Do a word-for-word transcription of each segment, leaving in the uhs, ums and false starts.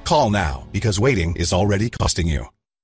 Call now, because waiting is already costing you.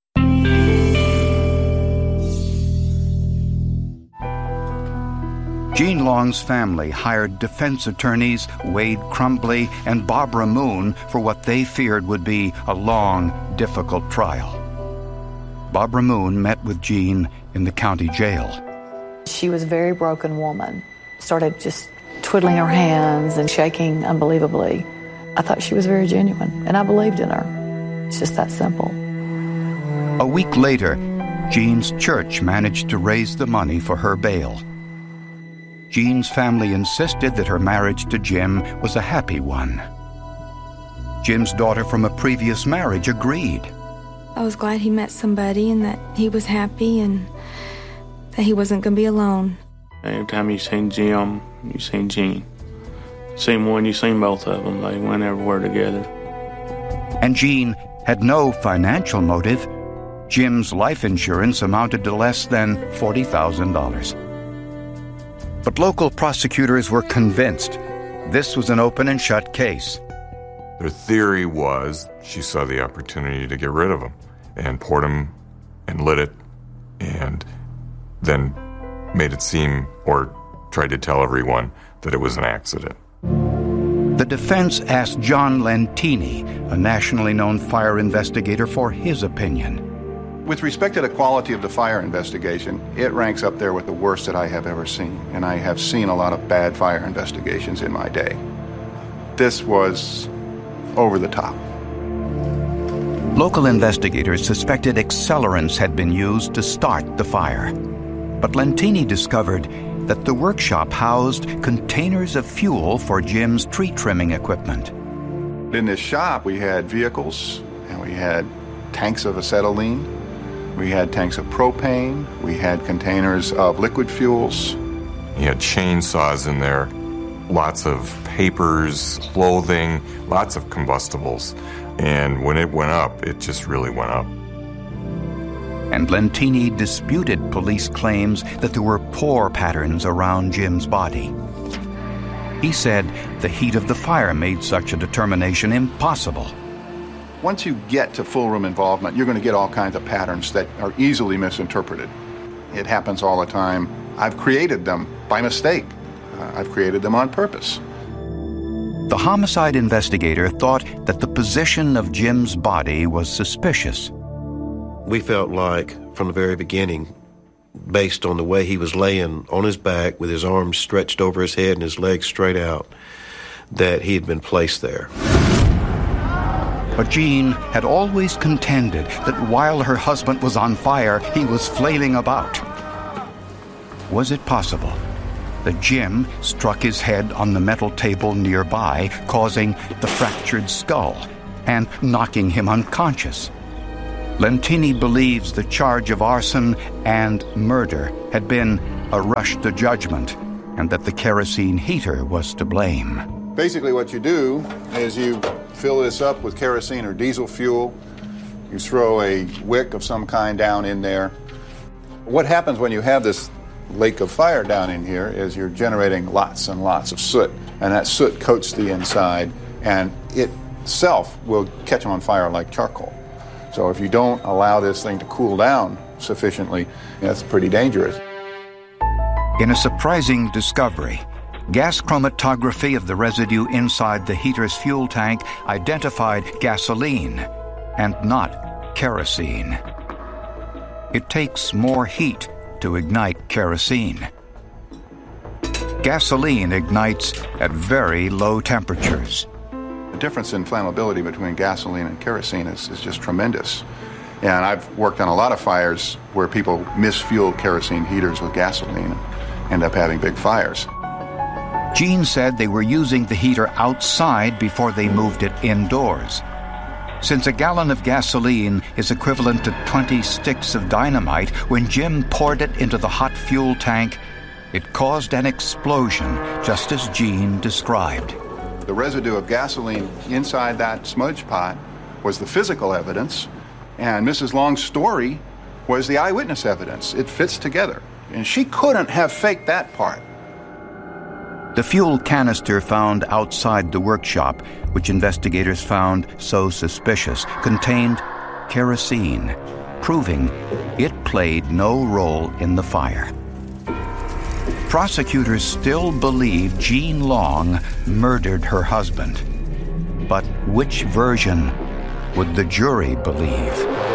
Gene Long's family hired defense attorneys Wade Crumbly and Barbara Moon for what they feared would be a long, difficult trial. Barbara Moon met with Gene in the county jail. She was a very broken woman. Started just twiddling her hands and shaking unbelievably. I thought she was very genuine, and I believed in her. It's just that simple. A week later, Gene's church managed to raise the money for her bail. Gene's family insisted that her marriage to Jim was a happy one. Jim's daughter from a previous marriage agreed. I was glad he met somebody and that he was happy and that he wasn't going to be alone. Every time you seen Jim, you seen Gene. Seen one, you seen both of them. They went everywhere together. And Gene had no financial motive. Jim's life insurance amounted to less than forty thousand dollars. But local prosecutors were convinced this was an open and shut case. Their theory was she saw the opportunity to get rid of him and poured him and lit it and then made it seem or tried to tell everyone that it was an accident. The defense asked John Lentini, a nationally known fire investigator, for his opinion. With respect to the quality of the fire investigation, it ranks up there with the worst that I have ever seen. And I have seen a lot of bad fire investigations in my day. This was over the top. Local investigators suspected accelerants had been used to start the fire. But Lentini discovered that the workshop housed containers of fuel for Jim's tree trimming equipment. In this shop, we had vehicles, and we had tanks of acetylene. We had tanks of propane. We had containers of liquid fuels. He had chainsaws in there, lots of papers, clothing, lots of combustibles. And when it went up, it just really went up. And Lentini disputed police claims that there were pore patterns around Jim's body. He said the heat of the fire made such a determination impossible. Once you get to full room involvement, you're going to get all kinds of patterns that are easily misinterpreted. It happens all the time. I've created them by mistake. Uh, I've created them on purpose. The homicide investigator thought that the position of Jim's body was suspicious. We felt like, from the very beginning, based on the way he was laying on his back with his arms stretched over his head and his legs straight out, that he had been placed there. But Jean had always contended that while her husband was on fire, he was flailing about. Was it possible that Jim struck his head on the metal table nearby, causing the fractured skull and knocking him unconscious? Lentini believes the charge of arson and murder had been a rush to judgment and that the kerosene heater was to blame. Basically what you do is you fill this up with kerosene or diesel fuel. You throw a wick of some kind down in there. What happens when you have this lake of fire down in here is you're generating lots and lots of soot, and that soot coats the inside, and it itself will catch on fire like charcoal. So if you don't allow this thing to cool down sufficiently, that's pretty dangerous. In a surprising discovery, gas chromatography of the residue inside the heater's fuel tank identified gasoline and not kerosene. It takes more heat to ignite kerosene. Gasoline ignites at very low temperatures. The difference in flammability between gasoline and kerosene is, is just tremendous. And I've worked on a lot of fires where people misfuel kerosene heaters with gasoline and end up having big fires. Jean said they were using the heater outside before they moved it indoors. Since a gallon of gasoline is equivalent to twenty sticks of dynamite, when Jim poured it into the hot fuel tank, it caused an explosion, just as Jean described. The residue of gasoline inside that smudge pot was the physical evidence, and Missus Long's story was the eyewitness evidence. It fits together, and she couldn't have faked that part. The fuel canister found outside the workshop, which investigators found so suspicious, contained kerosene, proving it played no role in the fire. Prosecutors still believe Jean Long murdered her husband. But which version would the jury believe?